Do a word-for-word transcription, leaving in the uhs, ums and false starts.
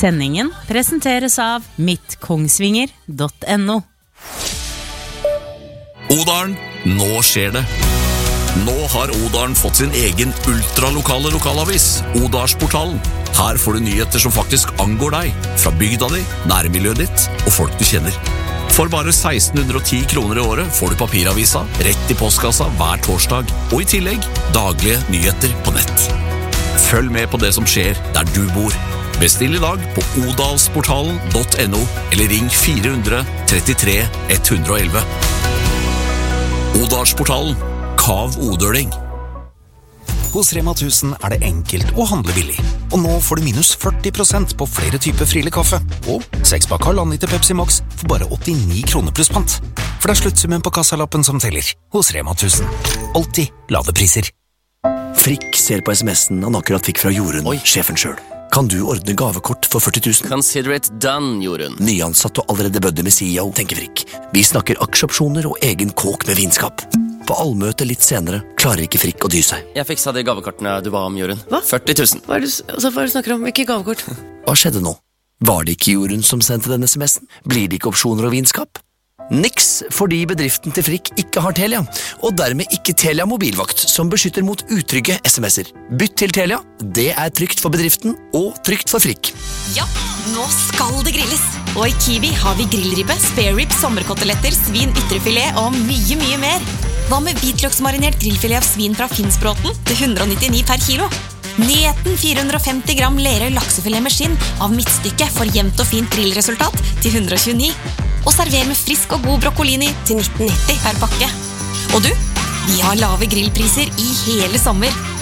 Sendingen presenteres av mitt kongsvinger punktum no. Odalen, nå skjer det. Nå har Odalen fått sin egen ultralokale lokalavis, Odalsportalen. Her får du nyheter som faktisk angår deg, fra bygda di, nærmiljøet ditt og folk du kjenner. For bare seksten hundre og ti kroner i året får du papiravisa rett i postkassa hver torsdag, og i tillegg daglige nyheter på nett. Følg med på det som skjer der du bor. Bestill i dag på odalsportalen punktum no eller ring fire hundre trettitre ett hundre og elleve. Odalsportalen. Kav Odøling. Hos Rema tusen er det enkelt å handle billig. Og nå får du minus førti prosent på flere typer Friele kaffe. Og seks pakk halvannen liter Pepsi Max for bare åttini kroner pluss pant. For det er sluttsummen på kassalappen som teller. Hos Rema tusen. Alltid lave priser. Frikk ser på sms'en han akkurat fikk fra Jorunn, Oi. Sjefen selv. Kan du ordne gavekort for førti tusen? Consider it done, Jorunn. Nyansatt og allerede bødde med C E O, tenker Frikk. Vi snakker aksjeopsjoner og egen kåk med vinskap. På allmøte litt senere klarer ikke Frikk å dy seg. Jeg fiksa de gavekortene du ba om, Jorunn. Hva? førti tusen. Hva er det, altså, hva er det du snakker om? Hvilke gavekort? Hva skjedde nå? Var det ikke Jorunn som sendte denne sms'en? Blir det ikke opsjoner og vinskap? Niks, fordi bedriften til Frikk ikke har Telia, og dermed ikke Telia mobilvakt, som beskytter mot utrygge sms'er. Bytt til Telia, det er trygt for bedriften og trygt for Frikk. Ja, nå skal det grilles! Og i Kiwi har vi grillribbe, spare rib, sommerkoteletter, svin, ytrefilet og mye, mye mer. Hva med hvitløksmarinert grillfilet av svin fra Finnsbråten til hundre og nittini per kilo? Nyheten fire hundre og femti gram Lerøy laksefilet med skinn av midtstykke for jevnt og fint grillresultat til hundre og tjueni. Og server med frisk og god broccolini til nitten nitti per pakke. Og du, vi har lave grillpriser i hele sommer.